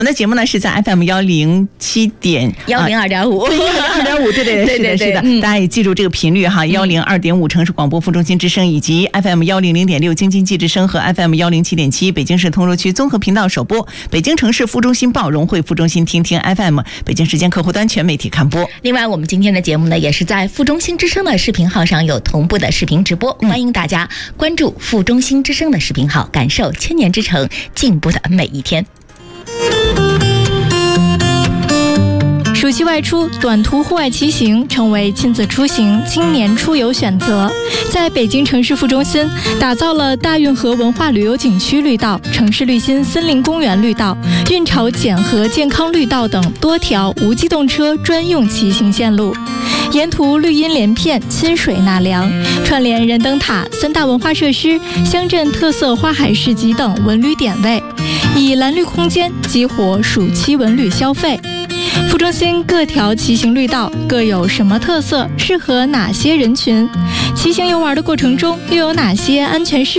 我们的节目呢是在 FM 107.102.5，对，是的，大家也记住这个频率哈，102.5城市广播副中心之声，以及 FM 100.6京津冀之声和 FM 107.7北京市通州区综合频道首播，北京城市副中心报、融汇副中心听听 FM， 北京时间客户端全媒体看播。 另外，我们今天的节目呢也是在副中心之声的视频号上有同步的视频直播，欢迎大家关注副中心之声的视频号，感受千年之城进步的每一天。 暑期外出，短途户外骑行成为亲子出行青年出游选择。在北京城市副中心打造了大运河文化旅游景区绿道、城市绿心森林公园绿道、运潮简河健康绿道等多条无机动车专用骑行线路，沿途绿荫连片，亲水纳凉，串联人灯塔、3大文化设施、乡镇特色花海市集等文旅点位，以蓝绿空间激活暑期文旅消费。副中心各条骑行绿道各有什么特色，适合哪些人群？骑行游玩的过程中又有哪些安全事